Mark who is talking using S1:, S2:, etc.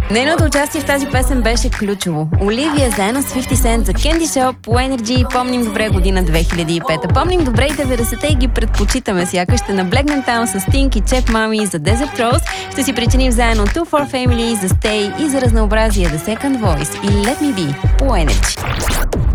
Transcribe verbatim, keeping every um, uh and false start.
S1: Нейното участие в тази песен беше ключово. Оливия заедно с петдесет Cent за Candy Shop по Energy. Помним добре година две хиляди и пета. Помним добре и деветдесетте и ги предпочитаме. Сякаш ще наблегнем там с Tink и Chef Mami за Desert Rose. Ще си причиним заедно Two for Family за Stay и за разнообразие The Second Voice и Let Me Be по Energy.